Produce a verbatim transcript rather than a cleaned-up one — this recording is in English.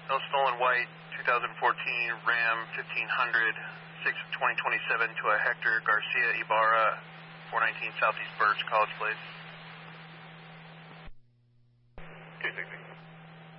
No stolen white, twenty fourteen Ram fifteen hundred, six of twenty twenty-seven to a Hector Garcia Ibarra, four nineteen Southeast Birch, College Place. two sixty.